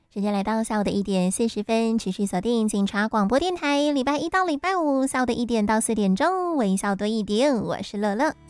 时间来到下午的1点40分，持续锁定警察广播电台，礼拜一到礼拜五下午的1点到4点钟，微笑多一点，我是乐乐。